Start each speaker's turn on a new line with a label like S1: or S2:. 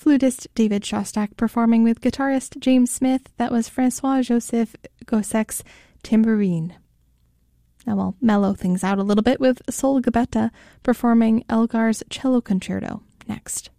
S1: flutist David Shostak performing with guitarist James Smith. That was Francois-Joseph Gossek's Tambourine. Now we'll mellow things out a little bit with Sol Gabetta performing Elgar's Cello Concerto next.